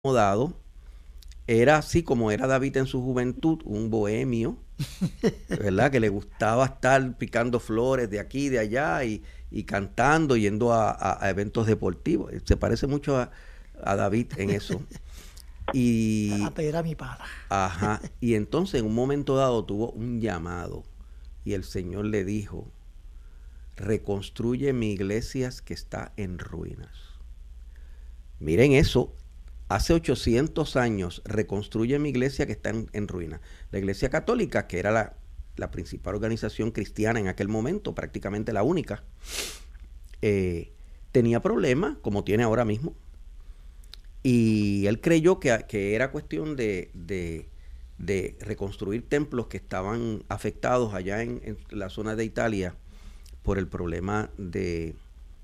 acomodado, era así como era David en su juventud, un bohemio, ¿verdad? Que le gustaba estar picando flores de aquí y de allá y cantando, yendo a eventos deportivos. Se parece mucho a David en eso. Y, A pedir a mi pana. ajá, y entonces en un momento dado tuvo un llamado y el Señor le dijo: reconstruye mi iglesia que está en ruinas. Miren eso, hace 800 años reconstruye mi iglesia que está en ruinas. La iglesia católica, que era la principal organización cristiana en aquel momento, prácticamente la única, tenía problemas, como tiene ahora mismo. Y él creyó que era cuestión de reconstruir templos que estaban afectados allá en la zona de Italia por el problema de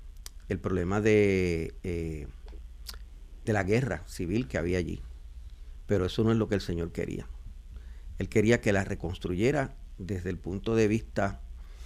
la guerra civil que había allí. Pero eso no es lo que el Señor quería. Él quería que la reconstruyera desde el punto de vista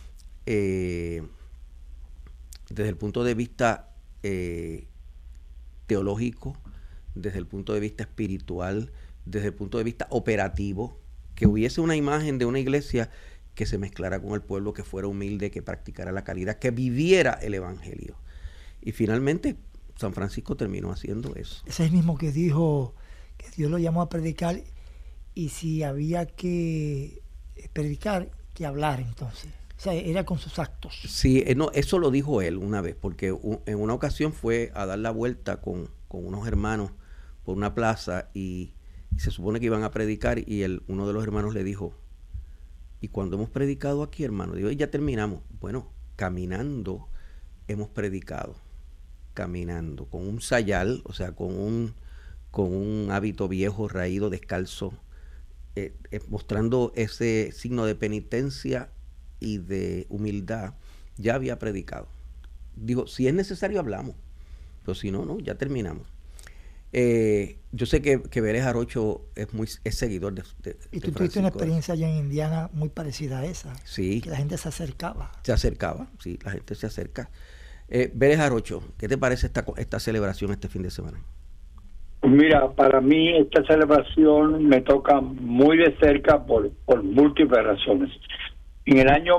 teológico, desde el punto de vista espiritual, desde el punto de vista operativo, que hubiese una imagen de una iglesia que se mezclara con el pueblo, que fuera humilde, que practicara la caridad, que viviera el evangelio. Y finalmente San Francisco terminó haciendo eso. Ese es el mismo que dijo que Dios lo llamó a predicar, y si había que predicar, que hablar entonces. O sea, era con sus actos. Sí, no, eso lo dijo él una vez, porque en una ocasión fue a dar la vuelta con unos hermanos por una plaza y se supone que iban a predicar, y uno de los hermanos le dijo: ¿y cuando hemos predicado aquí, hermano? Digo, ya terminamos. Bueno, caminando hemos predicado. Caminando, con un sayal, o sea, con un hábito viejo, raído, descalzo, mostrando ese signo de penitencia y de humildad. Ya había predicado. Digo, si es necesario hablamos, pero si no, ya terminamos. Yo sé que Vélez Jarocho es seguidor de Y tú tuviste una experiencia allá en Indiana muy parecida a esa. Sí. Que la gente se acercaba. Sí, la gente se acerca. Vélez Jarocho, ¿qué te parece esta celebración este fin de semana? Mira, para mí esta celebración me toca muy de cerca por múltiples razones. En el año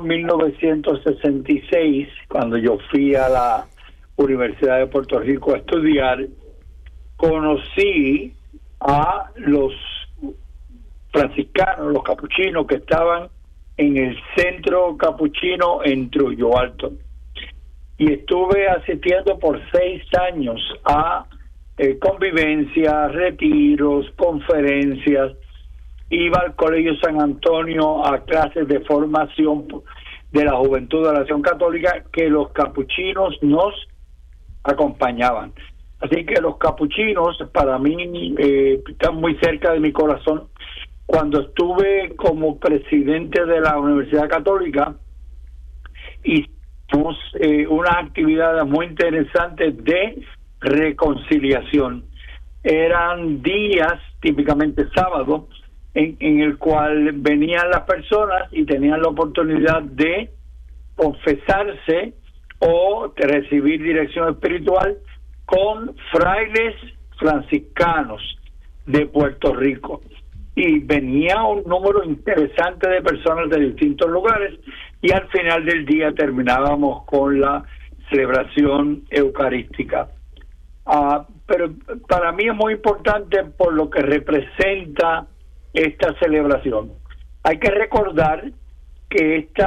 1966, cuando yo fui a la Universidad de Puerto Rico a estudiar, conocí a los franciscanos, los capuchinos que estaban en el centro capuchino en Trujillo Alto. Y estuve asistiendo por 6 años a convivencias, retiros, conferencias. Iba al Colegio San Antonio a clases de formación de la Juventud de la Acción Católica, que los capuchinos nos acompañaban. Así que los capuchinos para mí están muy cerca de mi corazón. Cuando estuve como presidente de la Universidad Católica, hicimos unas actividades muy interesantes de reconciliación. Eran días, típicamente sábados, en el cual venían las personas y tenían la oportunidad de confesarse o de recibir dirección espiritual con frailes franciscanos de Puerto Rico. Y venía un número interesante de personas de distintos lugares, y al final del día terminábamos con la celebración eucarística. Pero para mí es muy importante por lo que representa esta celebración. Hay que recordar que esta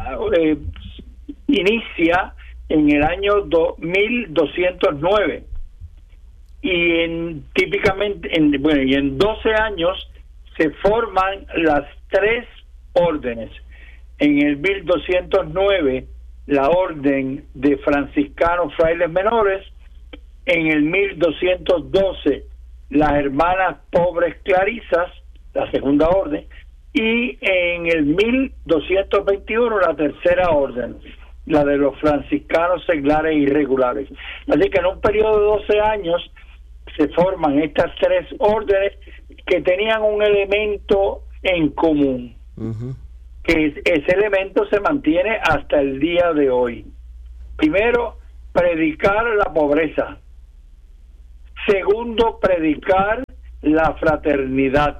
inicia en el año 1209 y en 12 años se forman las 3 órdenes. En el 1209 la orden de franciscanos frailes menores, en el 1212 las hermanas pobres clarisas, la segunda orden, y en el 1221 la tercera orden, la de los franciscanos seglares irregulares. Así que en un periodo de 12 años se forman estas 3 órdenes que tenían un elemento en común, que ese elemento se mantiene hasta el día de hoy. Primero, predicar la pobreza. Segundo, predicar la fraternidad.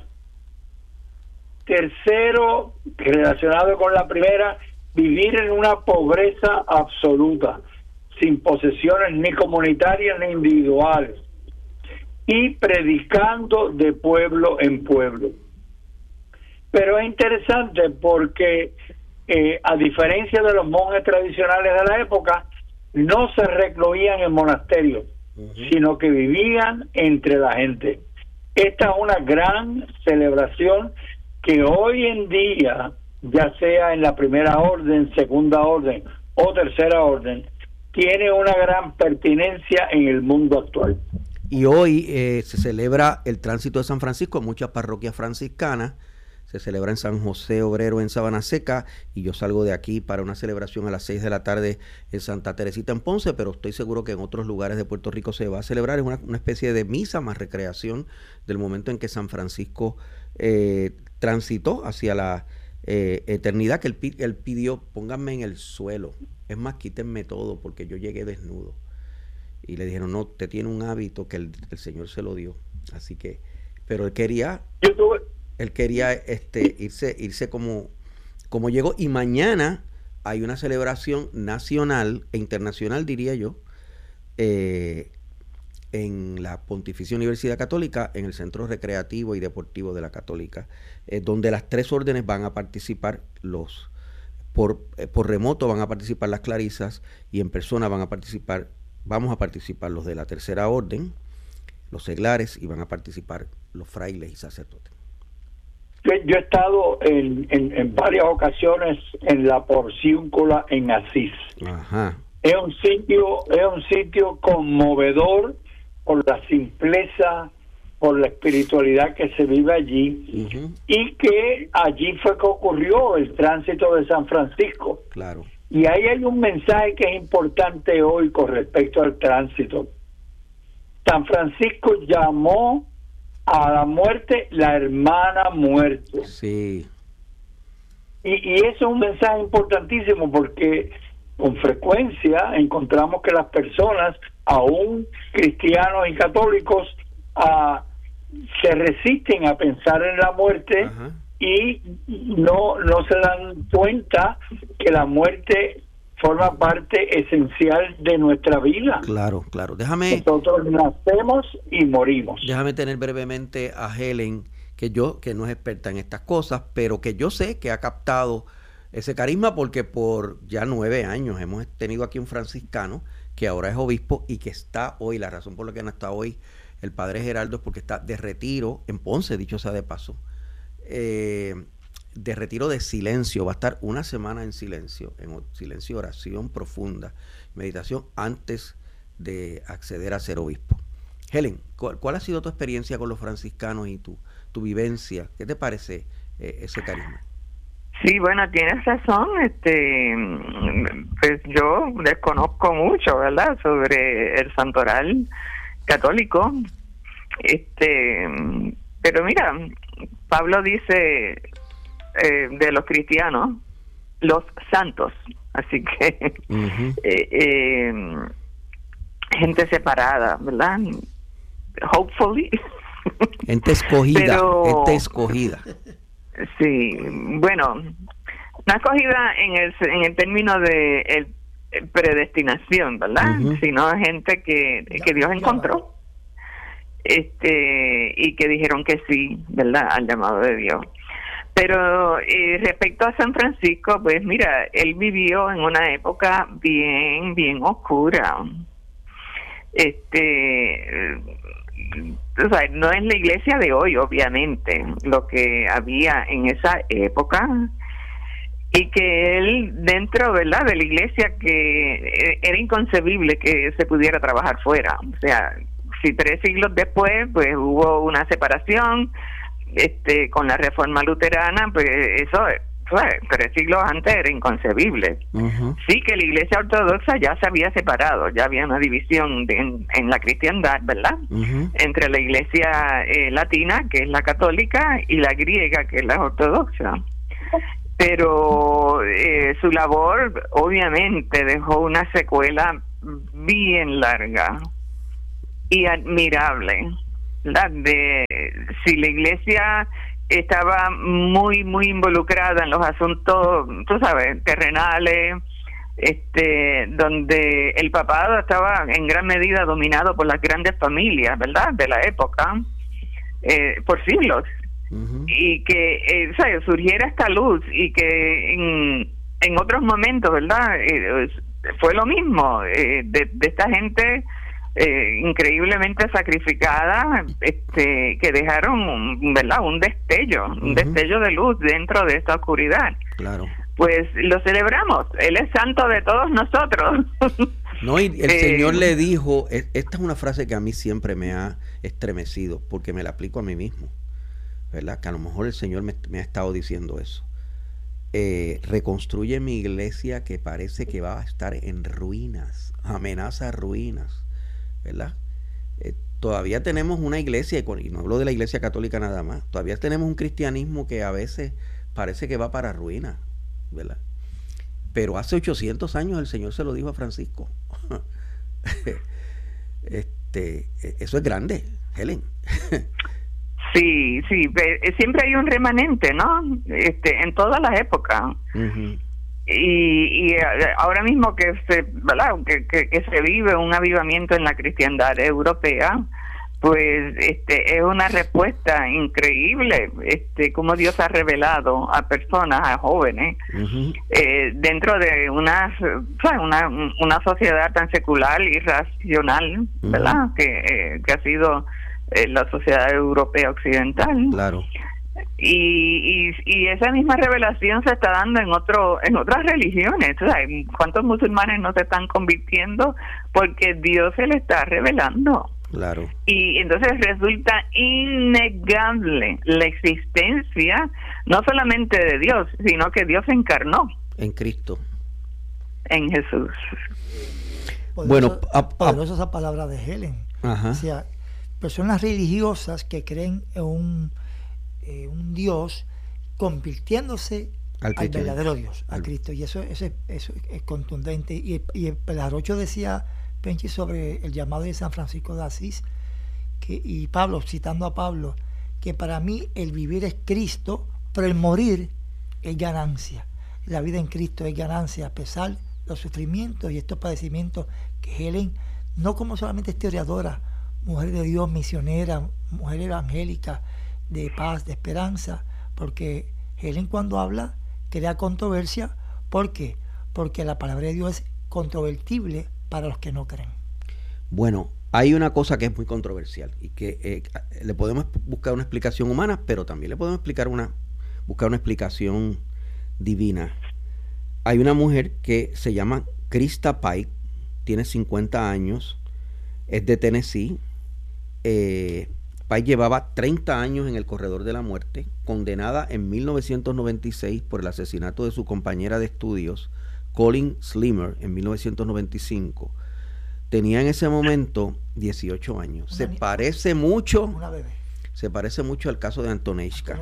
Tercero, relacionado con la primera, vivir en una pobreza absoluta, sin posesiones ni comunitarias ni individuales, y predicando de pueblo en pueblo. Pero es interesante porque a diferencia de los monjes tradicionales de la época, no se recluían en monasterios, sino que vivían entre la gente. Esta es una gran celebración que hoy en día, ya sea en la primera orden, segunda orden o tercera orden, tiene una gran pertinencia en el mundo actual. Y hoy se celebra el tránsito de San Francisco en muchas parroquias franciscanas. Se celebra en San José Obrero en Sabana Seca, y yo salgo de aquí para una celebración a las 6 de la tarde en Santa Teresita en Ponce, pero estoy seguro que en otros lugares de Puerto Rico se va a celebrar. Es una especie de misa más recreación del momento en que San Francisco transitó hacia la eternidad, que él pidió: pónganme en el suelo, es más, quítenme todo porque yo llegué desnudo. Y le dijeron: no, usted tiene un hábito que el Señor se lo dio. Así que, pero él quería irse como llegó. Y mañana hay una celebración nacional e internacional, diría yo, en la Pontificia Universidad Católica, en el Centro Recreativo y Deportivo de la Católica, donde las 3 órdenes van a participar. Por remoto van a participar las clarisas, y en persona vamos a participar los de la tercera orden, los seglares, y van a participar los frailes y sacerdotes. Yo he estado en varias ocasiones en la Porciúncula en Asís. Ajá. Es un sitio conmovedor por la simpleza, por la espiritualidad que se vive allí, y que allí fue que ocurrió el tránsito de San Francisco. Claro. Y ahí hay un mensaje que es importante hoy con respecto al tránsito. San Francisco llamó a la muerte la hermana muerte. Sí. Y eso es un mensaje importantísimo, porque con frecuencia encontramos que las personas, aún cristianos y católicos, se resisten a pensar en la muerte. Ajá. Y no se dan cuenta que la muerte forma parte esencial de nuestra vida. Claro. Nosotros nacemos y morimos. Déjame tener brevemente a Helen, que no es experta en estas cosas, pero que yo sé que ha captado ese carisma, porque por ya 9 años hemos tenido aquí un franciscano que ahora es obispo y que está hoy. La razón por la que no está hoy el padre Geraldo es porque está de retiro en Ponce, dicho sea de paso. De retiro de silencio. Va a estar una semana en silencio, oración profunda, meditación, antes de acceder a ser obispo. Helen, ¿cuál ha sido tu experiencia con los franciscanos y tu vivencia? ¿Qué te parece ese carisma? Sí, bueno, tienes razón. Pues yo desconozco mucho, ¿verdad?, sobre el santoral católico. Pero mira, Pablo dice de los cristianos, los santos, así que gente separada, ¿verdad? Hopefully. Gente escogida. Sí, bueno, no escogida en el término de predestinación, ¿verdad? Sino gente que Dios encontró. Y que dijeron que sí, ¿verdad?, al llamado de Dios. Pero respecto a San Francisco, pues mira, él vivió en una época bien oscura. O sea, no es la iglesia de hoy, obviamente, lo que había en esa época, y que él dentro, ¿verdad?, de la iglesia, que era inconcebible que se pudiera trabajar fuera. O sea, si 3 siglos después pues hubo una separación con la reforma luterana, pues eso fue 3 siglos antes, era inconcebible. Sí, que la iglesia ortodoxa ya se había separado, ya había una división en la cristiandad, ¿verdad?, entre la iglesia latina, que es la católica, y la griega, que es la ortodoxa. Pero su labor obviamente dejó una secuela bien larga. y admirable, ¿verdad? Si la iglesia estaba muy involucrada en los asuntos, tú sabes, terrenales, donde el papado estaba en gran medida dominado por las grandes familias, ¿verdad?, de la época, por siglos. Uh-huh. Y que ¿sabes?, surgiera esta luz, y que en otros momentos, ¿verdad?, fue lo mismo, de esta gente increíblemente sacrificada, que dejaron, ¿verdad?, un destello de luz dentro de esta oscuridad. Claro. Pues lo celebramos. Él es santo de todos nosotros. No, y el Señor le dijo, esta es una frase que a mí siempre me ha estremecido, porque me la aplico a mí mismo, ¿verdad? Que a lo mejor el Señor me ha estado diciendo eso. Reconstruye mi iglesia, que parece que va a estar en ruinas, amenaza ruinas, ¿verdad? Todavía tenemos una iglesia, y no hablo de la iglesia católica nada más, todavía tenemos un cristianismo que a veces parece que va para ruina, ¿verdad? Pero hace 800 años el Señor se lo dijo a Francisco. Eso es grande, Helen. Sí, siempre hay un remanente, ¿no? En todas las épocas. Uh-huh. Y ahora mismo ¿verdad?, que se vive un avivamiento en la cristiandad europea, pues es una respuesta increíble, cómo Dios ha revelado a personas, a jóvenes, uh-huh, dentro de una sociedad tan secular y racional, ¿verdad?, uh-huh, que ha sido la sociedad europea occidental. Claro. Y esa misma revelación se está dando en otras religiones. O sea, ¿cuántos musulmanes no se están convirtiendo porque Dios se le está revelando? Claro. Y entonces resulta innegable la existencia no solamente de Dios, sino que Dios se encarnó en Cristo, en Jesús. Bueno, poderosa esa palabra de Helen. Ajá. O sea, personas religiosas que creen en un Dios convirtiéndose al verdadero Dios, a Cristo, y eso es contundente. Y el Jarocho decía, Penchi, sobre el llamado de San Francisco de Asís, y Pablo, citando a Pablo, que para mí el vivir es Cristo, pero el morir es ganancia. La vida en Cristo es ganancia, a pesar de los sufrimientos y estos padecimientos que Helen, no como solamente historiadora, mujer de Dios, misionera, mujer evangélica, de paz, de esperanza, porque Helen, cuando habla, crea controversia. ¿Por qué? Porque la palabra de Dios es controvertible para los que no creen. Bueno, hay una cosa que es muy controversial y que le podemos buscar una explicación humana, pero también le podemos buscar una explicación divina. Hay una mujer que se llama Krista Pike, tiene 50 años, es de Tennessee. Pike llevaba 30 años en el corredor de la muerte, condenada en 1996 por el asesinato de su compañera de estudios, Colin Slimer, en 1995. Tenía en ese momento 18 años. Se parece mucho al caso de Antonishka.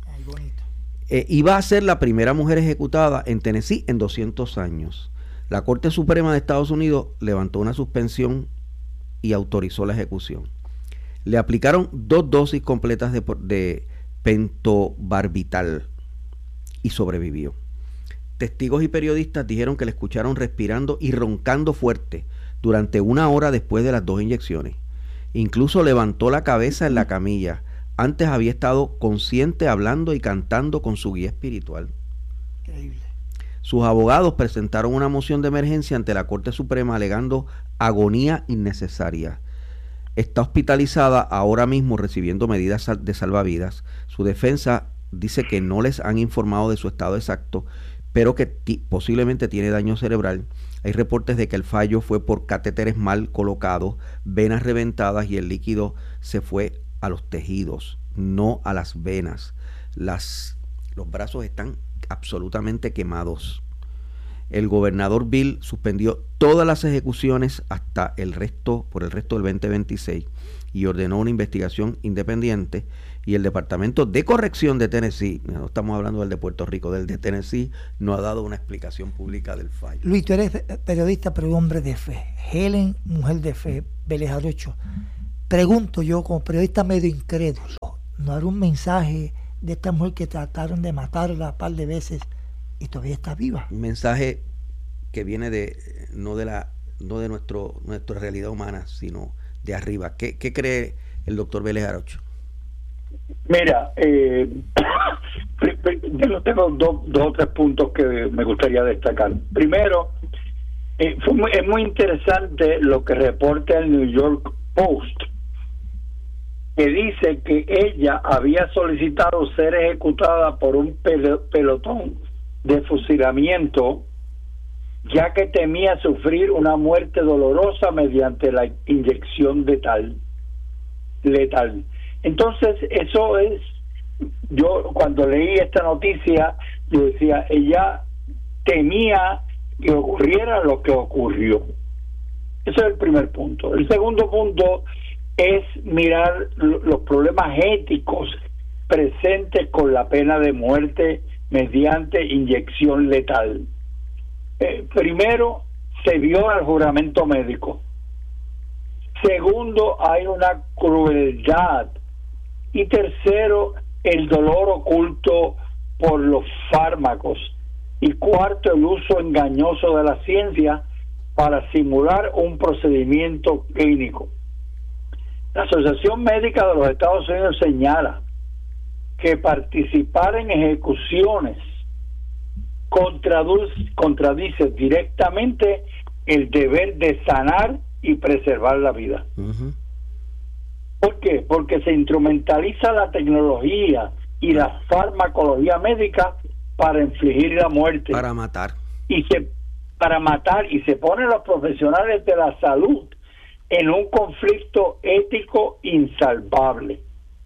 Iba a ser la primera mujer ejecutada en Tennessee en 200 años. La Corte Suprema de Estados Unidos levantó una suspensión y autorizó la ejecución. Le aplicaron 2 dosis completas de pentobarbital y sobrevivió. Testigos y periodistas dijeron que le escucharon respirando y roncando fuerte durante 1 hora después de las 2 inyecciones. Incluso levantó la cabeza en la camilla. Antes había estado consciente, hablando y cantando con su guía espiritual. Increíble. Sus abogados presentaron una moción de emergencia ante la Corte Suprema alegando agonía innecesaria. Está hospitalizada ahora mismo recibiendo medidas de salvavidas. Su defensa dice que no les han informado de su estado exacto, pero que posiblemente tiene daño cerebral. Hay reportes de que el fallo fue por catéteres mal colocados, venas reventadas, y el líquido se fue a los tejidos, no a las venas. Los brazos están absolutamente quemados. el gobernador Bill suspendió todas las ejecuciones por el resto del 2026 y ordenó una investigación independiente, y el Departamento de Corrección de Tennessee, no estamos hablando del de Puerto Rico, del de Tennessee, no ha dado una explicación pública del fallo. Luis, tú eres periodista pero hombre de fe. Helen, mujer de fe. Vélez Jarocho, pregunto yo como periodista medio incrédulo, ¿no habrá un mensaje de esta mujer que trataron de matarla un par de veces y todavía está viva? Un mensaje que viene no de nuestra realidad humana, sino de arriba. ¿Qué cree el doctor Vélez Jarocho? Mira, yo tengo dos o tres puntos que me gustaría destacar. Primero, es muy interesante lo que reporta el New York Post, que dice que ella había solicitado ser ejecutada por un pelotón de fusilamiento, ya que temía sufrir una muerte dolorosa mediante la inyección letal. Entonces, eso es, yo cuando leí esta noticia, yo decía, ella temía que ocurriera lo que ocurrió. Ese es el primer punto. El segundo punto es mirar los problemas éticos presentes con la pena de muerte mediante inyección letal. Primero, se viola el juramento médico. Segundo, hay una crueldad. Y tercero, el dolor oculto por los fármacos. Y cuarto, el uso engañoso de la ciencia para simular un procedimiento clínico. La Asociación Médica de los Estados Unidos señala que participar en ejecuciones contradice directamente el deber de sanar y preservar la vida. Uh-huh. ¿Por qué? Porque se instrumentaliza la tecnología y la farmacología médica para infligir la muerte. Para matar. Y se ponen los profesionales de la salud en un conflicto ético insalvable.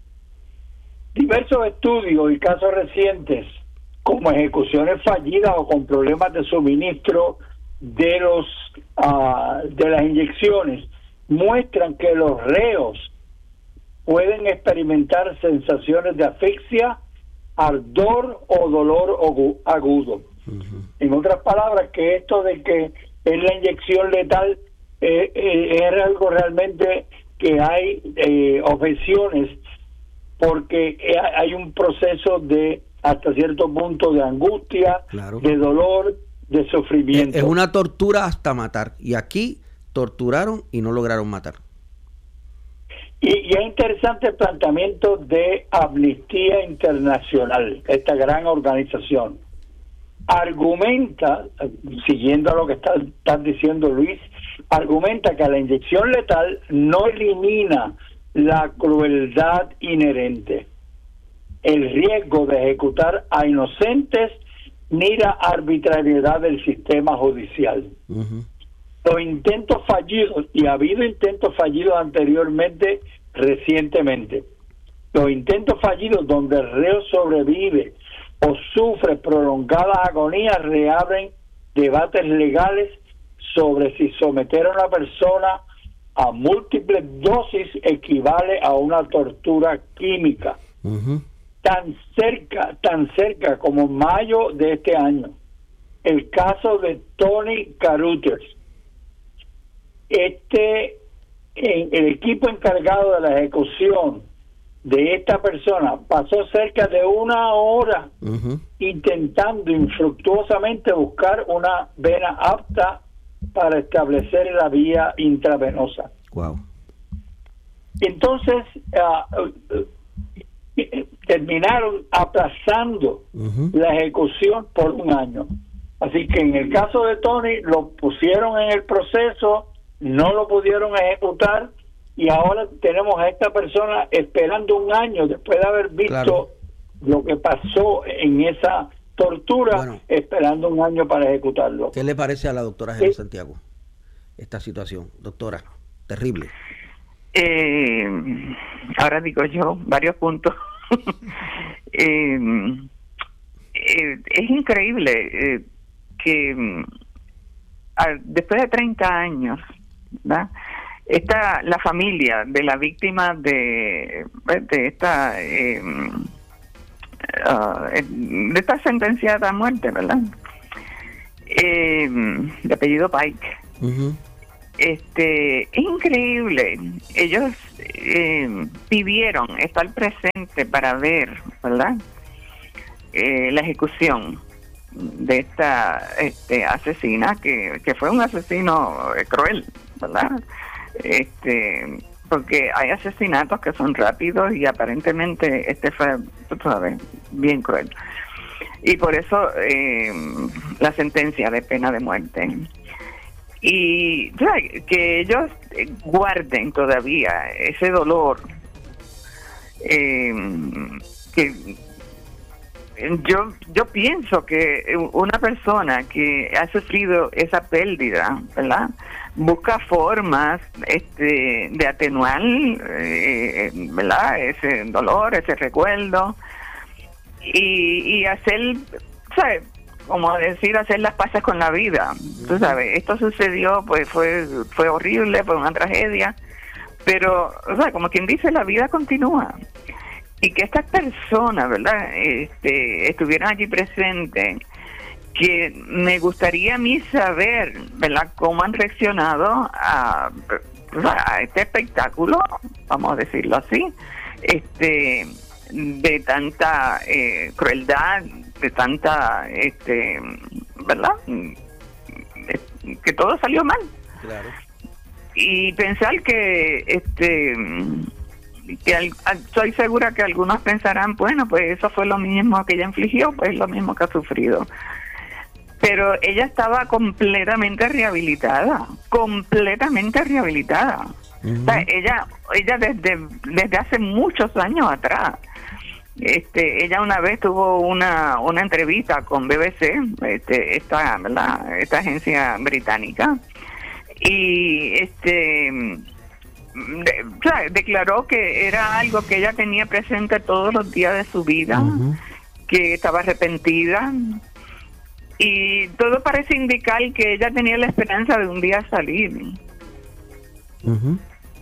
Diversos estudios y casos recientes, como ejecuciones fallidas o con problemas de suministro de las inyecciones, muestran que los reos pueden experimentar sensaciones de asfixia, ardor o dolor agudo. Uh-huh. En otras palabras, que esto de que es la inyección letal es algo realmente que hay objeciones, porque hay un proceso de hasta cierto punto de angustia, claro, de dolor, de sufrimiento. Es una tortura hasta matar, y aquí torturaron y no lograron matar. Y es interesante el planteamiento de Amnistía Internacional, esta gran organización. Argumenta, siguiendo a lo que está diciendo Luis, argumenta que la inyección letal no elimina la crueldad inherente, el riesgo de ejecutar a inocentes ni la arbitrariedad del sistema judicial. Uh-huh. Los intentos fallidos, y ha habido intentos fallidos anteriormente, recientemente, los intentos fallidos donde el reo sobrevive o sufre prolongadas agonías reabren debates legales sobre si someter a una persona a múltiples dosis equivale a una tortura química. Uh-huh. Tan cerca como mayo de este año, el caso de Tony Carruthers. El equipo encargado de la ejecución de esta persona pasó cerca de 1 hora uh-huh. intentando infructuosamente buscar una vena apta para establecer la vía intravenosa. Wow. Entonces terminaron aplazando uh-huh. la ejecución por 1 año. Así que en el caso de Tony lo pusieron en el proceso, no lo pudieron ejecutar, y ahora tenemos a esta persona esperando 1 año después de haber visto claro. lo que pasó en esa tortura, bueno, esperando 1 año para ejecutarlo. ¿Qué le parece a la doctora Helen Santiago esta situación, doctora? Terrible. Ahora digo yo varios puntos. Es increíble que después de 30 años, ¿verdad?, la familia de la víctima de esta sentenciada a muerte, ¿verdad?, de apellido Pike. Uh-huh. Es increíble. Ellos pidieron estar presentes para ver, ¿verdad?, la ejecución de esta asesina, que fue un asesino cruel, ¿verdad? Porque hay asesinatos que son rápidos y aparentemente fue, tú sabes, bien cruel. Y por eso la sentencia de pena de muerte. Y que ellos guarden todavía ese dolor, que yo pienso que una persona que ha sufrido esa pérdida, ¿verdad?, busca formas de atenuar, ¿verdad?, ese dolor, ese recuerdo, y hacer, ¿sabes?, como decir, hacer las paces con la vida. Tú sabes, esto sucedió, pues fue horrible, fue una tragedia, pero, o sea, como quien dice, la vida continúa. Y que estas personas, ¿verdad?, estuvieran allí presentes, que me gustaría a mí saber, ¿verdad?, cómo han reaccionado a este espectáculo, vamos a decirlo así, de tanta crueldad, de tanta, ¿verdad?, que todo salió mal. Claro. Y pensar que estoy segura que algunos pensarán, bueno, pues eso fue lo mismo que ella infligió, pues lo mismo que ha sufrido. Pero ella estaba completamente rehabilitada. Uh-huh. O sea, ella desde hace muchos años atrás, ella una vez tuvo una entrevista con BBC, ¿verdad?, esta agencia británica, y declaró que era algo que ella tenía presente todos los días de su vida. Uh-huh. Que estaba arrepentida, y todo parece indicar que ella tenía la esperanza de un día salir. Uh-huh.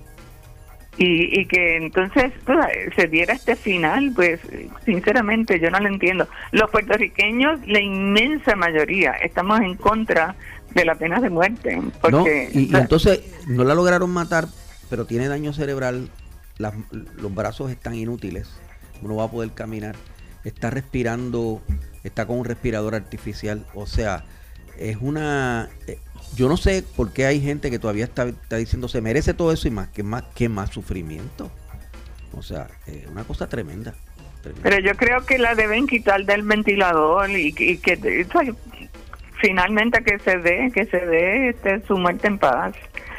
Y que entonces se diera este final, pues sinceramente yo no lo entiendo. Los puertorriqueños, la inmensa mayoría, estamos en contra de la pena de muerte, porque y entonces no la lograron matar, pero tiene daño cerebral, los brazos están inútiles, no va a poder caminar, está respirando, está con un respirador artificial, o sea, es una... yo no sé por qué hay gente que todavía está diciendo se merece todo eso y más sufrimiento. O sea, es una cosa tremenda. Pero yo creo que la deben quitar del ventilador y que finalmente que se dé su muerte en paz.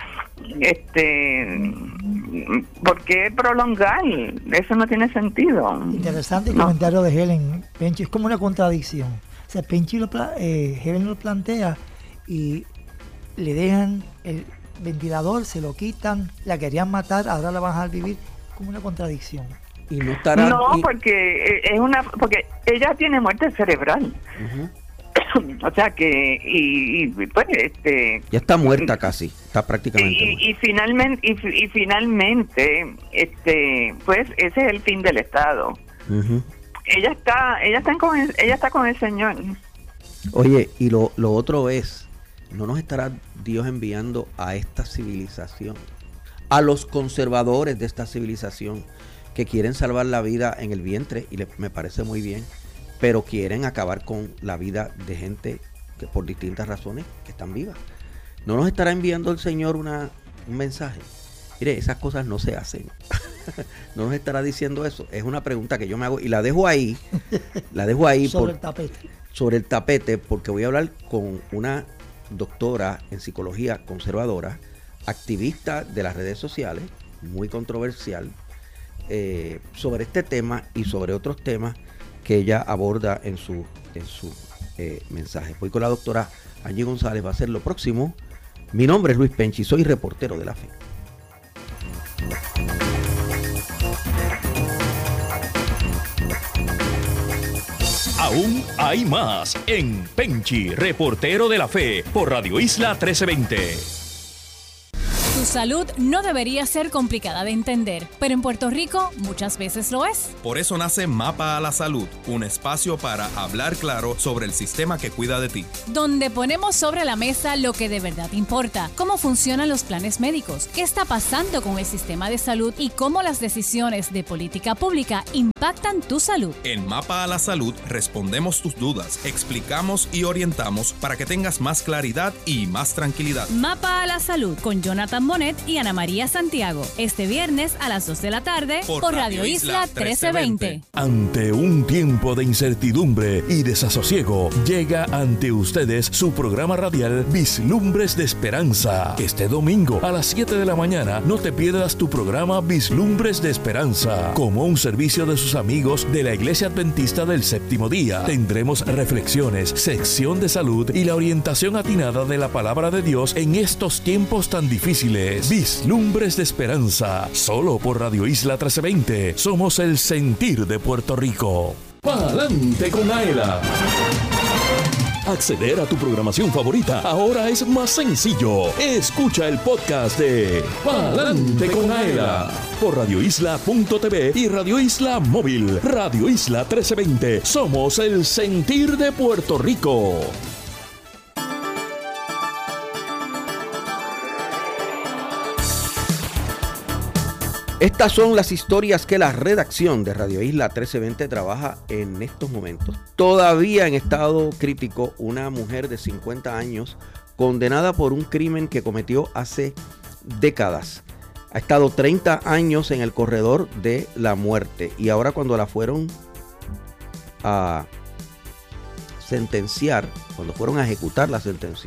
¿Por qué prolongar? Eso no tiene sentido. Interesante el comentario de Helen. Penchi, es como una contradicción. O sea, Penchi Helen lo plantea y le dejan el ventilador, se lo quitan, la querían matar, ahora la van a dejar vivir, como una contradicción. Y no estará. Porque porque ella tiene muerte cerebral. Uh-huh. O sea que pues ya está muerta casi, está prácticamente muerta. Y finalmente pues ese es el fin del Estado. Uh-huh. Ella está con el Señor. Oye, y lo otro es, ¿no nos estará Dios enviando a esta civilización, a los conservadores de esta civilización que quieren salvar la vida en el vientre? Y me parece muy bien, pero quieren acabar con la vida de gente que por distintas razones que están vivas. ¿No nos estará enviando el Señor un mensaje? Mire, esas cosas no se hacen. ¿No nos estará diciendo eso? Es una pregunta que yo me hago y la dejo ahí. Sobre el tapete. Sobre el tapete, porque voy a hablar con una doctora en psicología conservadora, activista de las redes sociales, muy controversial, sobre este tema y sobre otros temas que ella aborda en su mensaje. Voy con la doctora Angie González, va a ser lo próximo. Mi nombre es Luis Penchi, soy reportero de la fe. Aún hay más en Penchi, reportero de la fe, por Radio Isla 1320. Tu salud no debería ser complicada de entender, pero en Puerto Rico muchas veces lo es. Por eso nace Mapa a la Salud, un espacio para hablar claro sobre el sistema que cuida de ti. Donde ponemos sobre la mesa lo que de verdad importa, cómo funcionan los planes médicos, qué está pasando con el sistema de salud y cómo las decisiones de política pública impactan tu salud. En Mapa a la Salud respondemos tus dudas, explicamos y orientamos para que tengas más claridad y más tranquilidad. Mapa a la Salud con Jonathan Bonet y Ana María Santiago. Este viernes a las 2 de la tarde por Radio Isla 1320. Ante un tiempo de incertidumbre y desasosiego, llega ante ustedes su programa radial Vislumbres de Esperanza. Este domingo a las 7 de la mañana no te pierdas tu programa Vislumbres de Esperanza. Como un servicio de sus amigos de la Iglesia Adventista del Séptimo Día, tendremos reflexiones, sección de salud y la orientación atinada de la palabra de Dios en estos tiempos tan difíciles. Vislumbres de Esperanza, solo por Radio Isla 1320. Somos el sentir de Puerto Rico. ¡Pa'lante con Aela! Acceder a tu programación favorita ahora es más sencillo. Escucha el podcast de Pa'lante con Aela por radioisla.tv y Radio Isla Móvil. Radio Isla 1320. Somos el sentir de Puerto Rico. Estas son las historias que la redacción de Radio Isla 1320 trabaja en estos momentos. Todavía en estado crítico, una mujer de 50 años condenada por un crimen que cometió hace décadas. Ha estado 30 años en el corredor de la muerte y ahora cuando la fueron a sentenciar, cuando fueron a ejecutar la sentencia,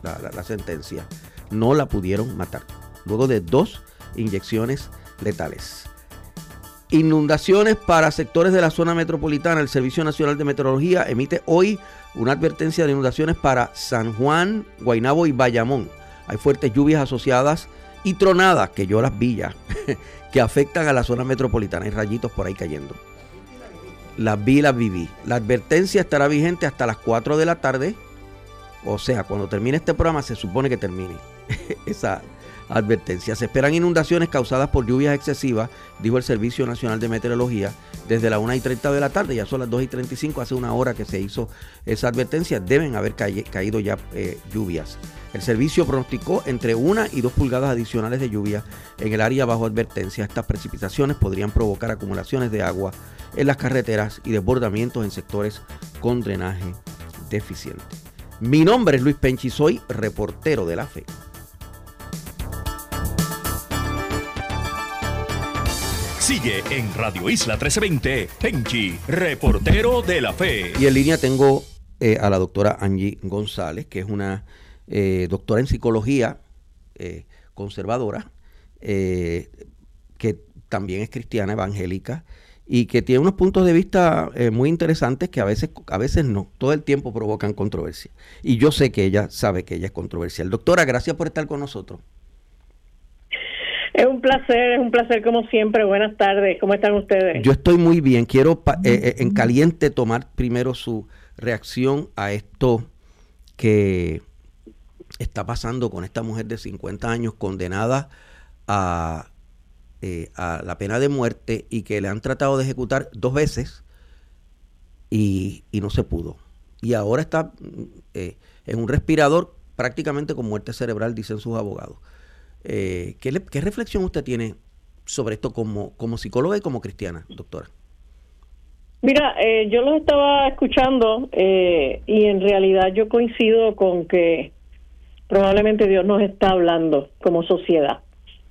no la pudieron matar. Luego de 2 inyecciones letales. Inundaciones para sectores de la zona metropolitana. El Servicio Nacional de Meteorología emite hoy una advertencia de inundaciones para San Juan, Guaynabo y Bayamón. Hay fuertes lluvias asociadas y tronadas, que yo las vi ya, que afectan a la zona metropolitana. Hay rayitos por ahí cayendo. Las viví. La advertencia estará vigente hasta las 4 de la tarde. O sea, cuando termine este programa se supone que termine esa advertencia. Se esperan inundaciones causadas por lluvias excesivas, dijo el Servicio Nacional de Meteorología, desde las 1:30 de la tarde, ya son las 2:35, hace una hora que se hizo esa advertencia, deben haber caído ya lluvias. El servicio pronosticó entre 1 y 2 pulgadas adicionales de lluvia en el área bajo advertencia. Estas precipitaciones podrían provocar acumulaciones de agua en las carreteras y desbordamientos en sectores con drenaje deficiente. Mi nombre es Luis Penchi, soy reportero de la fe. Sigue en Radio Isla 1320, Penchi, reportero de la fe. Y en línea tengo a la doctora Angie González, que es una doctora en psicología conservadora, que también es cristiana, evangélica, y que tiene unos puntos de vista muy interesantes que a veces no, todo el tiempo provocan controversia. Y yo sé que ella sabe que ella es controversial. Doctora, gracias por estar con nosotros. Es un placer como siempre. Buenas tardes, ¿cómo están ustedes? Yo estoy muy bien. Quiero en caliente tomar primero su reacción a esto que está pasando con esta mujer de 50 años condenada a la pena de muerte y que le han tratado de ejecutar 2 veces y no se pudo. Y ahora está en un respirador prácticamente con muerte cerebral, dicen sus abogados. ¿Qué reflexión usted tiene sobre esto como psicóloga y como cristiana, doctora? Mira, yo los estaba escuchando y en realidad yo coincido con que probablemente Dios nos está hablando como sociedad.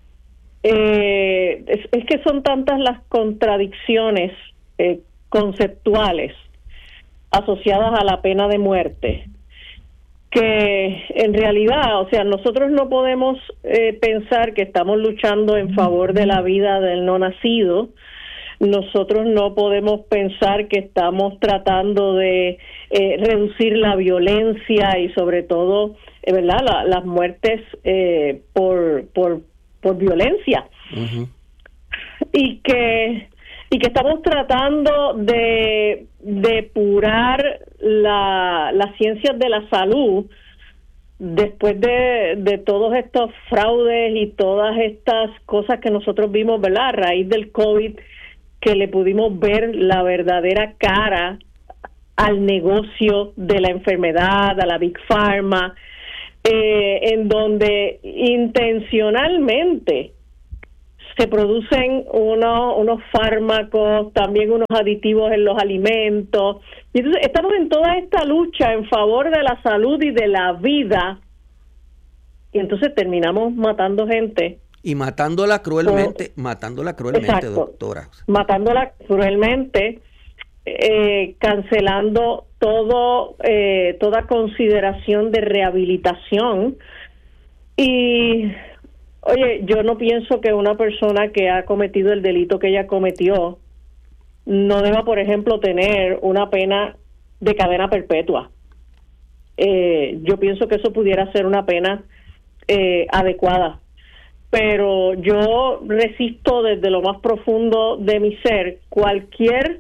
Es que son tantas las contradicciones conceptuales asociadas a la pena de muerte que en realidad, o sea, nosotros no podemos pensar que estamos luchando en favor de la vida del no nacido. Nosotros no podemos pensar que estamos tratando de reducir la violencia y sobre todo, ¿verdad? Las muertes por violencia. Uh-huh. Y que y que estamos tratando de depurar las ciencias de la salud después de todos estos fraudes y todas estas cosas que nosotros vimos, ¿verdad? A raíz del COVID, que le pudimos ver la verdadera cara al negocio de la enfermedad, a la Big Pharma, en donde intencionalmente se producen unos fármacos, también unos aditivos en los alimentos. Y entonces estamos en toda esta lucha en favor de la salud y de la vida, y entonces terminamos matando gente. Y matándola cruelmente, exacto, doctora. Matándola cruelmente, cancelando toda consideración de rehabilitación. Y oye, yo no pienso que una persona que ha cometido el delito que ella cometió no deba, por ejemplo, tener una pena de cadena perpetua. Yo pienso que eso pudiera ser una pena adecuada, pero yo resisto desde lo más profundo de mi ser cualquier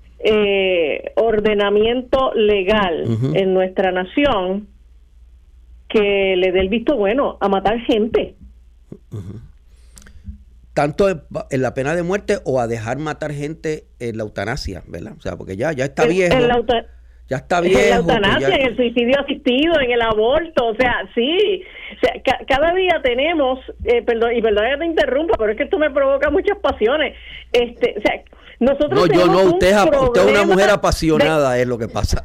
ordenamiento legal en nuestra nación que le dé el visto bueno a matar gente. Tanto en la pena de muerte o a dejar matar gente en la eutanasia, ¿verdad? O sea, porque ya está viejo. Ya está viejo. En la eutanasia, en el suicidio asistido, en el aborto, o sea, sí. O sea, cada día tenemos, perdón que te interrumpa, pero es que esto me provoca muchas pasiones. O sea, nosotros usted es una mujer apasionada, es lo que pasa.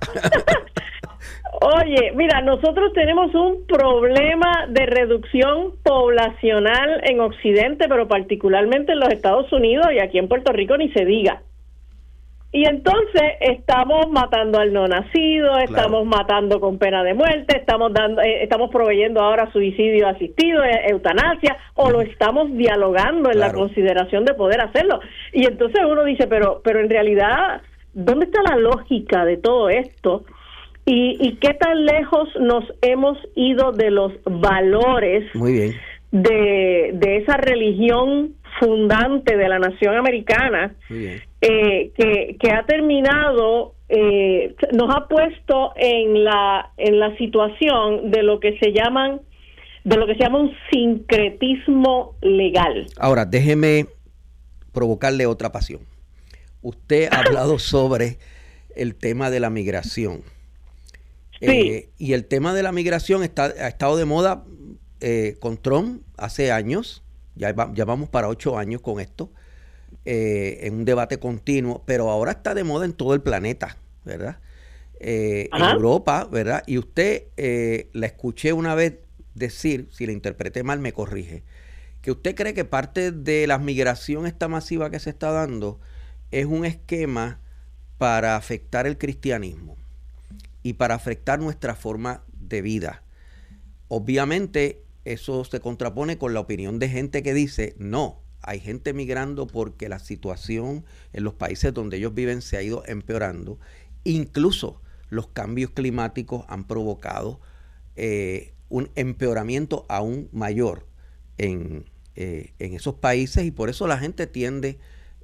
Oye, mira, nosotros tenemos un problema de reducción poblacional en Occidente, pero particularmente en los Estados Unidos y aquí en Puerto Rico ni se diga. Y entonces estamos matando al no nacido, estamos matando con pena de muerte, estamos proveyendo ahora suicidio asistido, eutanasia, o lo estamos dialogando en la consideración de poder hacerlo. Y entonces uno dice, pero en realidad, ¿dónde está la lógica de todo esto? ¿Y qué tan lejos nos hemos ido de los valores de esa religión fundante de la nación americana, que ha terminado, nos ha puesto en la situación de lo que se llama un sincretismo legal? Ahora, déjeme provocarle otra pasión. Usted ha hablado sobre el tema de la migración. Sí. Y el tema de la migración ha estado de moda con Trump hace años. Ya vamos para 8 años con esto, en un debate continuo, pero ahora está de moda en todo el planeta, ¿verdad? En Europa, ¿verdad? Y usted, la escuché una vez decir, si la interpreté mal me corrige, que usted cree que parte de la migración esta masiva que se está dando es un esquema para afectar el cristianismo y para afectar nuestra forma de vida. Obviamente, eso se contrapone con la opinión de gente que dice, no, hay gente migrando porque la situación en los países donde ellos viven se ha ido empeorando. Incluso los cambios climáticos han provocado un empeoramiento aún mayor en esos países, y por eso la gente tiende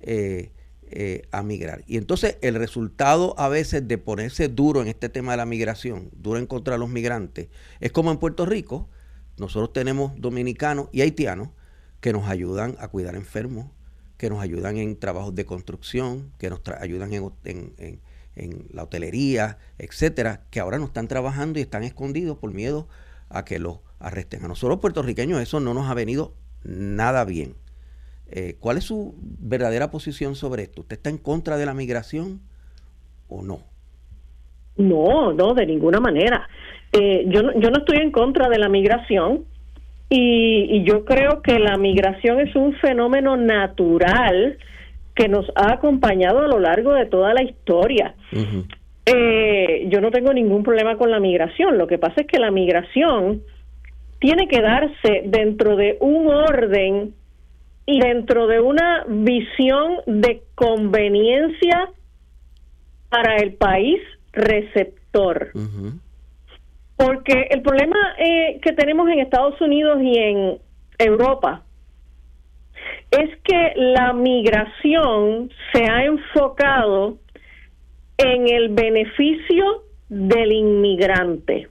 a migrar. Y entonces el resultado a veces de ponerse duro en este tema de la migración, duro en contra de los migrantes, es como en Puerto Rico. Nosotros tenemos dominicanos y haitianos que nos ayudan a cuidar enfermos, que nos ayudan en trabajos de construcción, que nos ayudan en la hotelería, etcétera, que ahora no están trabajando y están escondidos por miedo a que los arresten. A nosotros puertorriqueños eso no nos ha venido nada bien. ¿Cuál es su verdadera posición sobre esto? ¿Usted está en contra de la migración o no? No, de ninguna manera. Yo no estoy en contra de la migración, y yo creo que la migración es un fenómeno natural que nos ha acompañado a lo largo de toda la historia. Yo no tengo ningún problema con la migración. Lo que pasa es que la migración tiene que darse dentro de un orden y dentro de una visión de conveniencia para el país receptor. Porque el problema que tenemos en Estados Unidos y en Europa es que la migración se ha enfocado en el beneficio del inmigrante.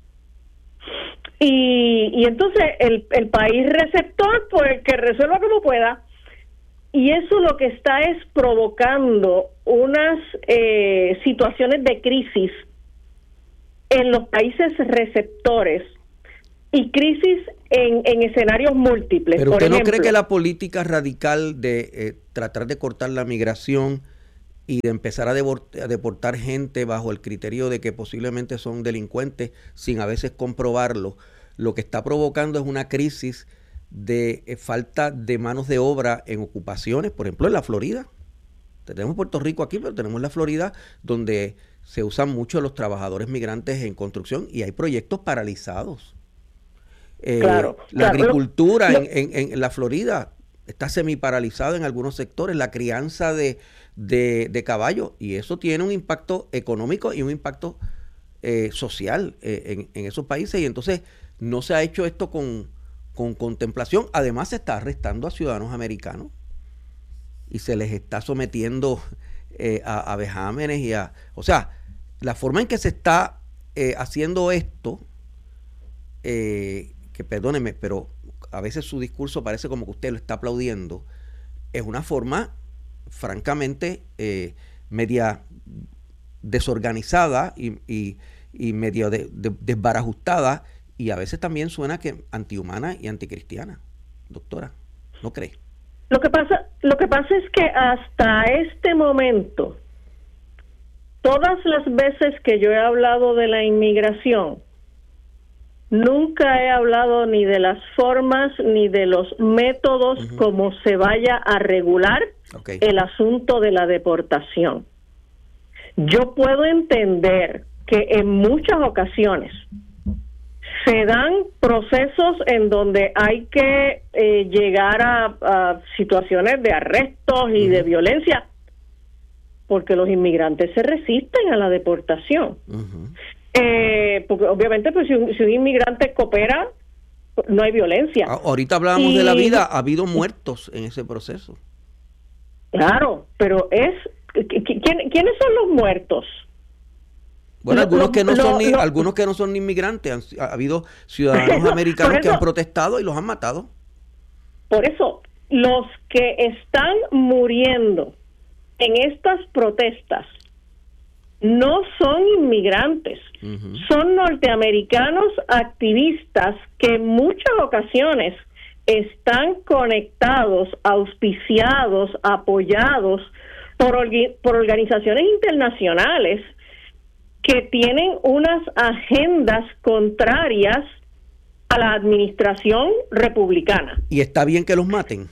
Y entonces el país receptor, pues que resuelva como pueda. Y eso lo que está es provocando unas situaciones de crisis en los países receptores y crisis en escenarios múltiples. Pero usted no cree que la política radical de tratar de cortar la migración y de empezar a deportar gente bajo el criterio de que posiblemente son delincuentes sin a veces comprobarlo, lo que está provocando es una crisis de falta de manos de obra en ocupaciones, por ejemplo en la Florida? Tenemos Puerto Rico aquí, pero tenemos la Florida, donde se usan mucho los trabajadores migrantes en construcción y hay proyectos paralizados. La agricultura en la Florida está semi-paralizada en algunos sectores, la crianza de caballos, y eso tiene un impacto económico y un impacto social en esos países, y entonces no se ha hecho esto con contemplación. Además se está arrestando a ciudadanos americanos y se les está sometiendo a vejámenes o sea, la forma en que se está haciendo esto, que perdóneme, pero a veces su discurso parece como que usted lo está aplaudiendo, es una forma francamente media desorganizada y medio desbarajustada, y a veces también suena que antihumana y anticristiana. Doctora, ¿no cree? Lo que pasa es que hasta este momento, todas las veces que yo he hablado de la inmigración, nunca he hablado ni de las formas ni de los métodos como se vaya a regular el asunto de la deportación. Yo puedo entender que en muchas ocasiones se dan procesos en donde hay que llegar a situaciones de arrestos y de violencia, porque los inmigrantes se resisten a la deportación. Porque obviamente pues si un inmigrante coopera, no hay violencia. Ahorita hablábamos de la vida, ha habido muertos en ese proceso. Claro, pero ¿quiénes son los muertos? Bueno, algunos que no son inmigrantes. Ha habido ciudadanos americanos que han protestado y los han matado. Por eso, los que están muriendo en estas protestas no son inmigrantes, son norteamericanos activistas que en muchas ocasiones están conectados, auspiciados, apoyados por organizaciones internacionales que tienen unas agendas contrarias a la administración republicana. ¿Y está bien que los maten?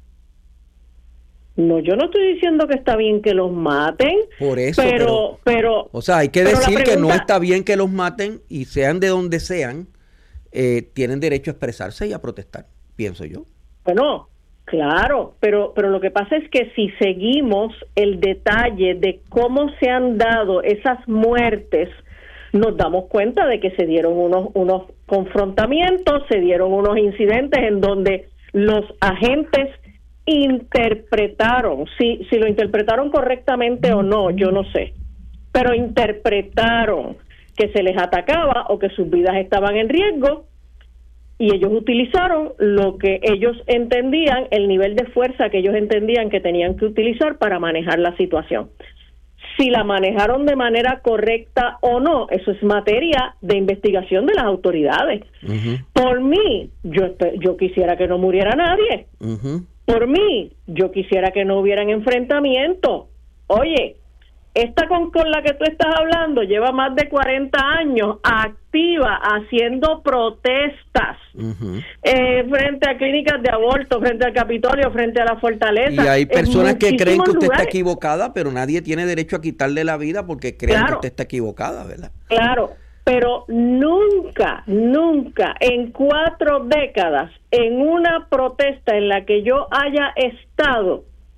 No, yo no estoy diciendo que está bien que los maten. Por eso, pero o sea, hay que decir que no está bien que los maten, y sean de donde sean, tienen derecho a expresarse y a protestar, pienso yo. Bueno, claro, pero lo que pasa es que si seguimos el detalle de cómo se han dado esas muertes, nos damos cuenta de que se dieron unos confrontamientos, se dieron unos incidentes en donde los agentes interpretaron, si lo interpretaron correctamente o no, yo no sé, pero interpretaron que se les atacaba o que sus vidas estaban en riesgo, y ellos utilizaron lo que ellos entendían, el nivel de fuerza que ellos entendían que tenían que utilizar para manejar la situación. Si la manejaron de manera correcta o no, eso es materia de investigación de las autoridades. Por mí, yo quisiera que no muriera nadie. Por mí, yo quisiera que no hubieran enfrentamientos. Oye, esta con la que tú estás hablando lleva más de 40 años activa, haciendo protestas frente a clínicas de aborto, frente al Capitolio, frente a la Fortaleza. Y hay personas que creen que usted está equivocada, pero nadie tiene derecho a quitarle la vida porque creen que usted está equivocada, ¿verdad? Claro, pero nunca en 4 décadas, en una protesta en la que yo haya estado,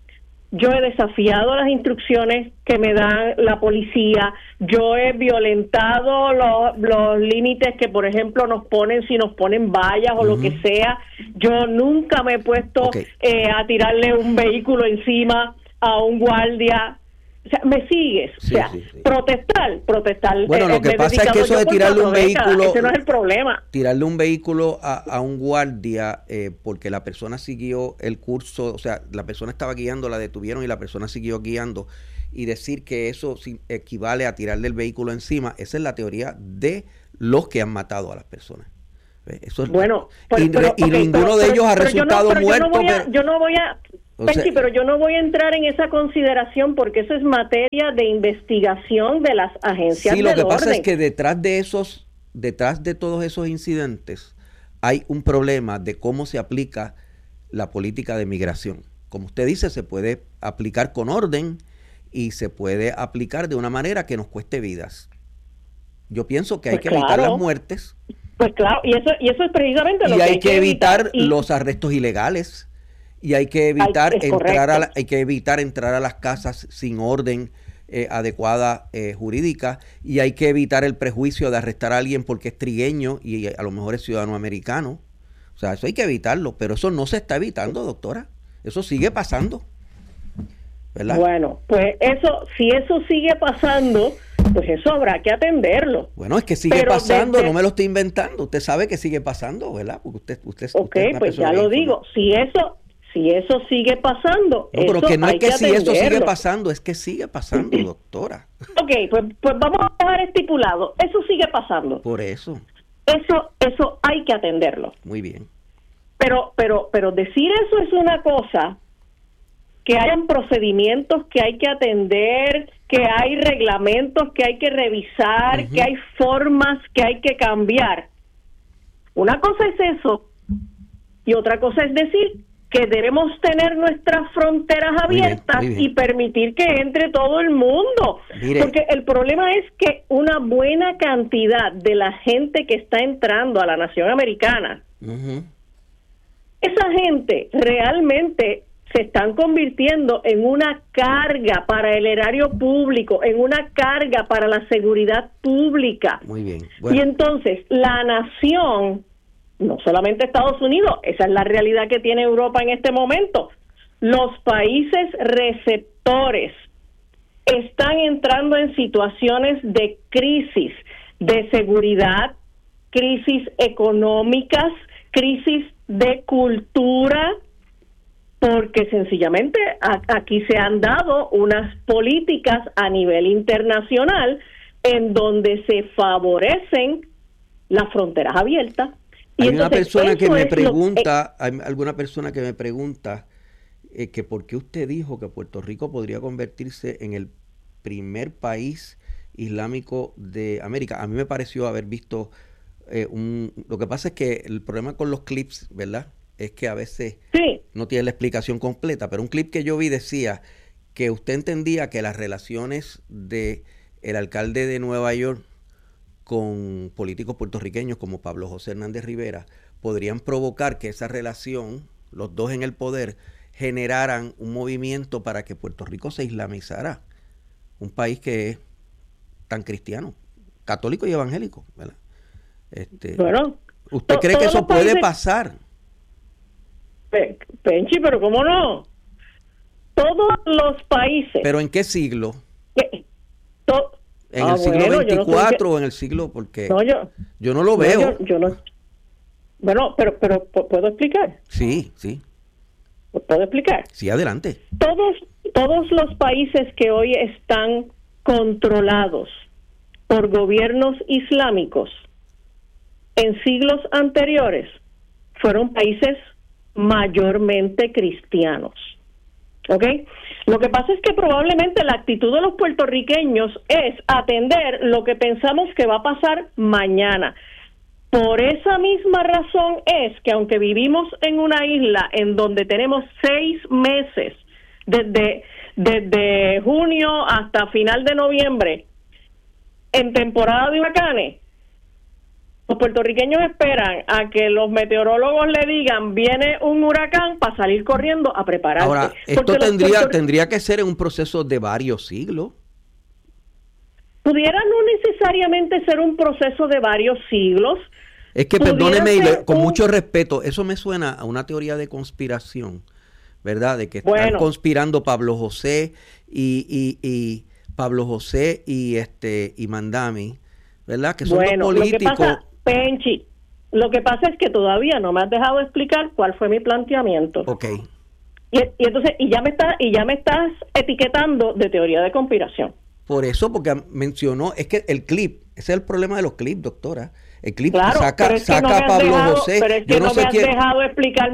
yo he desafiado las instrucciones que me dan la policía, yo he violentado los límites que, por ejemplo, nos ponen, si nos ponen vallas o lo que sea. Yo nunca me he puesto a tirarle un vehículo encima a un guardia. O sea, ¿me sigues? Sí, o sea, sí. protestar. Bueno, lo que pasa es que eso de tirarle un vehículo... Ese no es el problema. Tirarle un vehículo a un guardia porque la persona siguió el curso, o sea, la persona estaba guiando, la detuvieron y la persona siguió guiando, y decir que eso equivale a tirarle el vehículo encima, esa es la teoría de los que han matado a las personas. Eso es, bueno, ninguno de ellos ha resultado muerto. Yo no voy a Penchi, pero yo no voy a entrar en esa consideración porque eso es materia de investigación de las agencias del orden. Sí, lo que pasa es que detrás de todos esos incidentes hay un problema de cómo se aplica la política de migración. Como usted dice, se puede aplicar con orden y se puede aplicar de una manera que nos cueste vidas. Yo pienso que hay que evitar las muertes. Pues claro, y eso es precisamente lo que hay que evitar los arrestos ilegales. Y hay que evitar entrar a las casas sin orden adecuada jurídica, y hay que evitar el prejuicio de arrestar a alguien porque es trigueño y a lo mejor es ciudadano americano. O sea, eso hay que evitarlo, pero eso no se está evitando, doctora. Eso sigue pasando, ¿verdad? Bueno, pues si eso sigue pasando, pues eso habrá que atenderlo. Bueno, es que sigue pasando, no me lo estoy inventando. Usted sabe que sigue pasando, ¿verdad? Porque usted pues ya lo digo. Si eso sigue pasando, no, pero que no es que si eso sigue pasando, es que sigue pasando, doctora. Ok, pues vamos a dejar estipulado, eso sigue pasando. Por eso. Eso hay que atenderlo. Muy bien. Pero decir eso es una cosa, que hayan procedimientos que hay que atender, que hay reglamentos que hay que revisar, que hay formas que hay que cambiar. Una cosa es eso, y otra cosa es decir que debemos tener nuestras fronteras abiertas y permitir que entre todo el mundo. Porque el problema es que una buena cantidad de la gente que está entrando a la nación americana, esa gente realmente se están convirtiendo en una carga para el erario público, en una carga para la seguridad pública. Muy bien. Y entonces la nación, no solamente Estados Unidos, esa es la realidad que tiene Europa en este momento. Los países receptores están entrando en situaciones de crisis de seguridad, crisis económicas, crisis de cultura, porque sencillamente aquí se han dado unas políticas a nivel internacional en donde se favorecen las fronteras abiertas. Hay una persona que me pregunta, hay alguna persona que me pregunta que por qué usted dijo que Puerto Rico podría convertirse en el primer país islámico de América. A mí me pareció haber visto lo que pasa es que el problema con los clips, ¿verdad?, es que a veces no tiene la explicación completa, pero un clip que yo vi decía que usted entendía que las relaciones de el alcalde de Nueva York con políticos puertorriqueños como Pablo José Hernández Rivera podrían provocar que esa relación, los dos en el poder, generaran un movimiento para que Puerto Rico se islamizara, un país que es tan cristiano, católico y evangélico, ¿verdad? Bueno, ¿usted cree que eso puede pasar? Penchi, pero ¿cómo no? Todos los países. ¿Pero en qué siglo? ¿En el siglo 24 o en el siglo? Porque yo no lo veo. Bueno, pero ¿puedo explicar? Sí. ¿Puedo explicar? Sí, adelante. Todos los países que hoy están controlados por gobiernos islámicos en siglos anteriores fueron países mayormente cristianos. ¿Ok? Lo que pasa es que probablemente la actitud de los puertorriqueños es atender lo que pensamos que va a pasar mañana. Por esa misma razón es que aunque vivimos en una isla en donde tenemos 6 meses, desde junio hasta final de noviembre, en temporada de huracanes, Los puertorriqueños esperan a que los meteorólogos le digan viene un huracán para salir corriendo a prepararse. Ahora, esto tendría que ser en un proceso de varios siglos. Pudiera no necesariamente ser un proceso de varios siglos. Es que, perdóneme, con mucho respeto, eso me suena a una teoría de conspiración, ¿verdad? De que están conspirando Pablo José y Mandami, ¿verdad? Que son los políticos. Penchi, lo que pasa es que todavía no me has dejado explicar cuál fue mi planteamiento. Okay. Y entonces ya me estás etiquetando de teoría de conspiración. Por eso, porque mencionó, es que el clip, ese es el problema de los clips, doctora. El clip saca a Pablo José. Pero es que no me has dejado explicar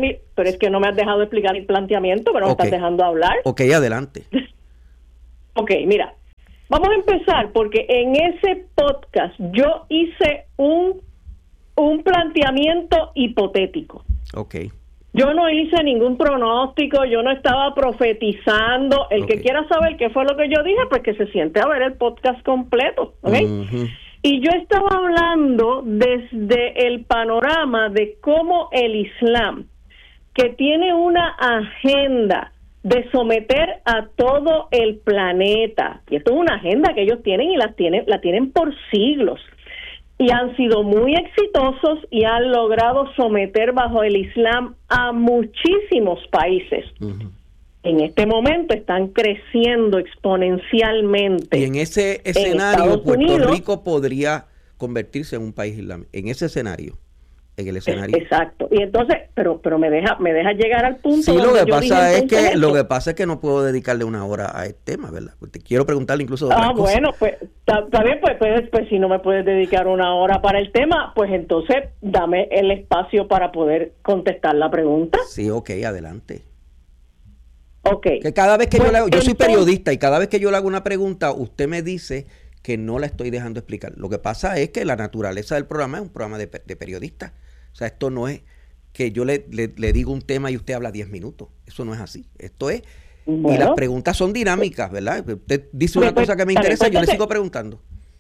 mi planteamiento, pero me estás dejando hablar. Ok, adelante. Ok, mira, vamos a empezar porque en ese podcast yo hice un planteamiento hipotético. Ok. Yo no hice ningún pronóstico, yo no estaba profetizando. El que quiera saber qué fue lo que yo dije, pues que se siente a ver el podcast completo, ¿ok? Uh-huh. Y yo estaba hablando desde el panorama de cómo el Islam, que tiene una agenda de someter a todo el planeta, y esto es una agenda que ellos tienen y la tienen por siglos, y han sido muy exitosos y han logrado someter bajo el Islam a muchísimos países. Uh-huh. En este momento están creciendo exponencialmente. Y en ese escenario, Puerto Rico podría convertirse en un país islámico. En ese escenario, en el escenario. Exacto. Y entonces, pero me deja llegar al punto. Sí, lo que pasa es que no puedo dedicarle una hora a este tema, ¿verdad? Te quiero preguntarle incluso de otras cosas. Bueno, pues está bien, pues si no me puedes dedicar una hora para el tema, pues entonces dame el espacio para poder contestar la pregunta. Sí, ok, adelante. Okay. Que cada vez que yo soy periodista y cada vez que yo le hago una pregunta, usted me dice que no la estoy dejando explicar. Lo que pasa es que la naturaleza del programa es un programa de periodistas. O sea, esto no es que yo le digo un tema y usted habla 10 minutos. Eso no es así. Esto es... Bueno. Y las preguntas son dinámicas, ¿verdad? Usted dice una cosa que me interesa y yo le sigo preguntando.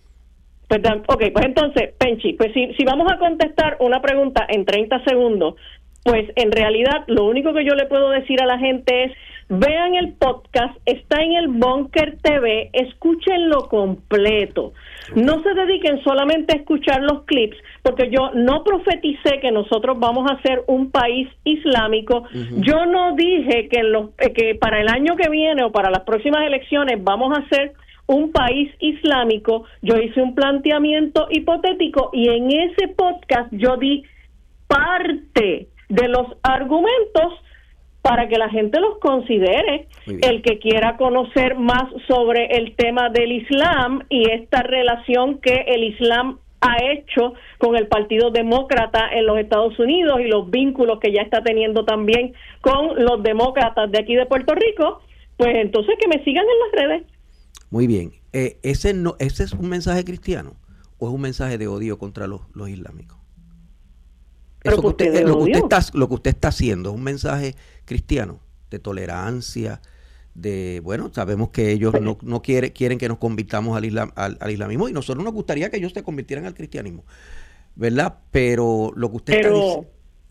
Ok, pues entonces, Penchi, pues si vamos a contestar una pregunta en 30 segundos, pues en realidad lo único que yo le puedo decir a la gente es: vean el podcast, está en el Bunker TV, escúchenlo completo. No se dediquen solamente a escuchar los clips, porque yo no profeticé que nosotros vamos a ser un país islámico. Uh-huh. Yo no dije que para el año que viene o para las próximas elecciones vamos a ser un país islámico. Yo hice un planteamiento hipotético y en ese podcast yo di parte de los argumentos para que la gente los considere. El que quiera conocer más sobre el tema del Islam y esta relación que el Islam ha hecho con el Partido Demócrata en los Estados Unidos y los vínculos que ya está teniendo también con los demócratas de aquí de Puerto Rico, pues entonces que me sigan en las redes. Muy bien. ¿Ese es un mensaje cristiano o es un mensaje de odio contra los islámicos? Eso que lo que usted está haciendo es un mensaje cristiano de tolerancia, sabemos que ellos no quieren que nos convirtamos al islamismo y nosotros nos gustaría que ellos se convirtieran al cristianismo, ¿verdad? Pero lo que usted está diciendo,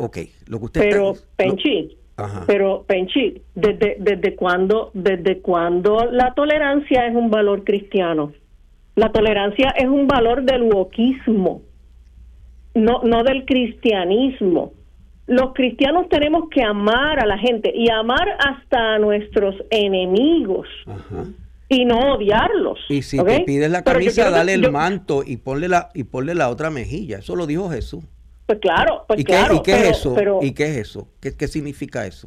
Penchi, ¿desde cuándo la tolerancia es un valor cristiano? La tolerancia es un valor del wokismo. No del cristianismo. Los cristianos tenemos que amar a la gente y amar hasta a nuestros enemigos. Ajá. Y no odiarlos. Y si te pides la camisa, dale el manto y ponle la otra mejilla. Eso lo dijo Jesús. Pues claro, ¿Y qué es eso? ¿Y qué es eso? ¿Qué significa eso?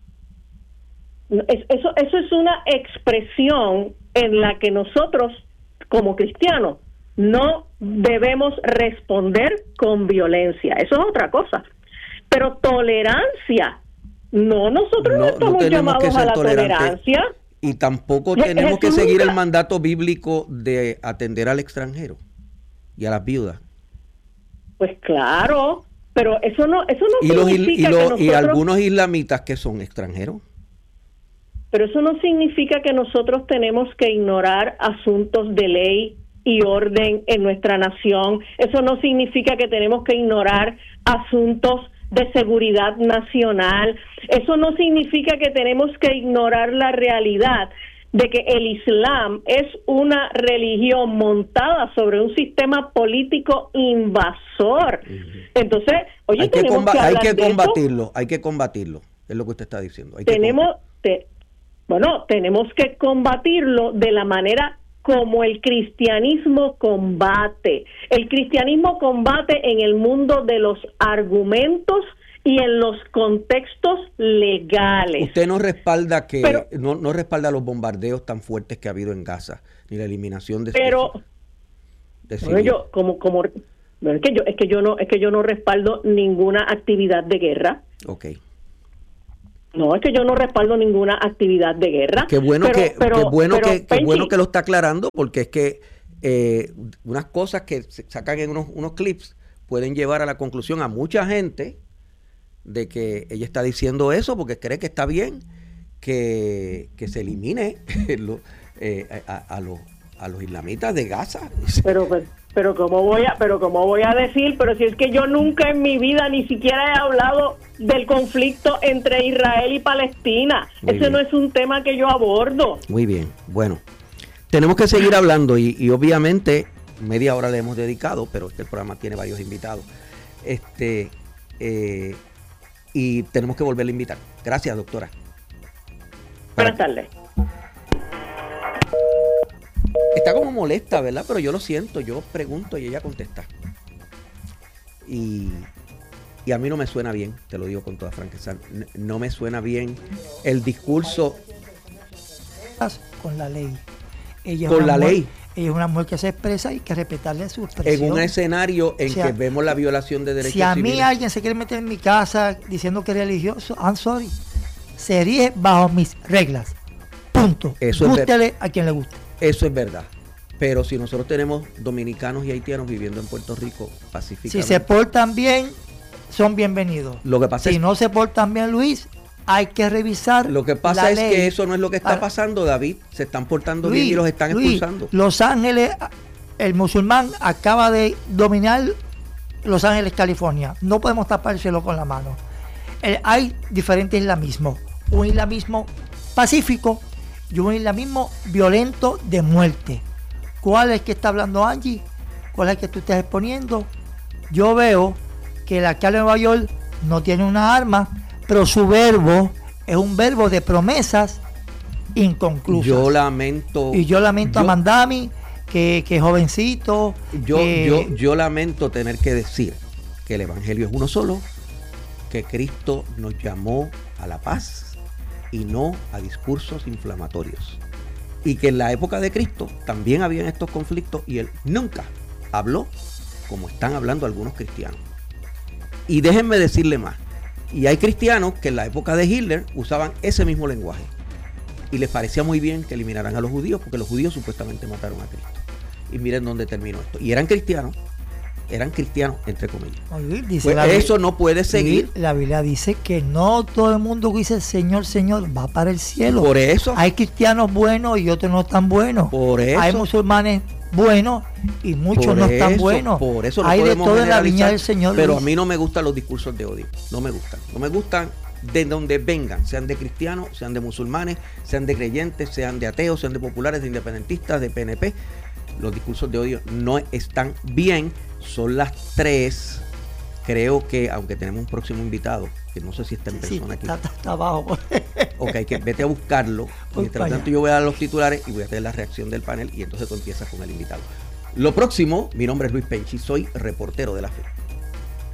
Eso es una expresión en la que nosotros, como cristianos, no debemos responder con violencia. Eso es otra cosa. Pero tolerancia, nosotros no estamos llamados a la tolerancia. Y tampoco tenemos que seguir el mandato bíblico de atender al extranjero y a las viudas. Pues claro, pero eso no significa que nosotros... ¿Y algunos islamitas que son extranjeros? Pero eso no significa que nosotros tenemos que ignorar asuntos de ley y orden en nuestra nación. Eso no significa que tenemos que ignorar asuntos de seguridad nacional. Eso no significa que tenemos que ignorar la realidad de que el Islam es una religión montada sobre un sistema político invasor. Entonces, oye, hay que combatirlo, es lo que usted está diciendo. Tenemos que combatirlo de la manera como el cristianismo combate. El cristianismo combate en el mundo de los argumentos y en los contextos legales. Usted no respalda no respalda los bombardeos tan fuertes que ha habido en Gaza, ni la eliminación de es que yo no respaldo ninguna actividad de guerra. Okay. No, es que yo no respaldo ninguna actividad de guerra. Qué bueno que lo está aclarando, porque es que unas cosas que se sacan en unos clips pueden llevar a la conclusión a mucha gente de que ella está diciendo eso porque cree que está bien que se elimine a los islamitas de Gaza. Pero cómo voy a decir, pero si es que yo nunca en mi vida ni siquiera he hablado del conflicto entre Israel y Palestina. Ese no es un tema que yo abordo. Muy bien, bueno, tenemos que seguir hablando y obviamente media hora le hemos dedicado, pero el programa tiene varios invitados. Y tenemos que volverle a invitar. Gracias, doctora. Buenas tardes. Está como molesta, ¿verdad? Pero yo lo siento, yo pregunto y ella contesta. Y a mí no me suena bien, te lo digo con toda franqueza. No me suena bien el discurso. Con la ley. Ella es una mujer que se expresa y hay que respetarle su expresión. En un escenario en que vemos la violación de derechos civiles. Si a mí alguien se quiere meter en mi casa diciendo que es religioso, I'm sorry. Se rige bajo mis reglas. Punto. Gústele a quien le guste. Eso es verdad. Pero si nosotros tenemos dominicanos y haitianos viviendo en Puerto Rico pacíficamente. Si se portan bien, son bienvenidos. Lo que pasa no se portan bien, Luis, hay que revisar. Lo que pasa es que eso no es lo que está pasando, David. Se están portando bien y los están expulsando. Los Ángeles, el musulmán acaba de dominar Los Ángeles, California. No podemos tapárselo con la mano. Hay diferentes islamismos. Un islamismo pacífico y un islamismo violento de muerte. ¿Cuál es que está hablando Angie? ¿Cuál es que tú estás exponiendo? Yo veo que el alcalde de Nueva York no tiene una arma, pero su verbo es un verbo de promesas inconclusas. Yo lamento a Mandami, que jovencito. Yo lamento tener que decir que el evangelio es uno solo, que Cristo nos llamó a la paz y no a discursos inflamatorios. Y que en la época de Cristo también habían estos conflictos y él nunca habló como están hablando algunos cristianos. Y déjenme decirle más. Y hay cristianos que en la época de Hitler usaban ese mismo lenguaje. Y les parecía muy bien que eliminaran a los judíos porque los judíos supuestamente mataron a Cristo. Y miren dónde terminó esto. Y eran cristianos entre comillas. Pues eso no puede seguir. La Biblia dice que no todo el mundo que dice Señor, Señor va para el cielo. Por eso. Hay cristianos buenos y otros no tan buenos. Por eso. Hay musulmanes buenos y muchos no están buenos. Por eso hay de todo en la viña del Señor. Pero a mí no me gustan los discursos de odio. No me gustan. No me gustan de donde vengan, sean de cristianos, sean de musulmanes, sean de creyentes, sean de ateos, sean de populares, de independentistas, de PNP. Los discursos de odio no están bien. Son las 3. Creo que, aunque tenemos un próximo invitado, que no sé si está en persona aquí. Está abajo. Ok, que vete a buscarlo. Mientras tanto, yo voy a dar los titulares y voy a tener la reacción del panel y entonces tú empiezas con el invitado. Lo próximo, mi nombre es Luis Penchi, soy reportero de La Fe.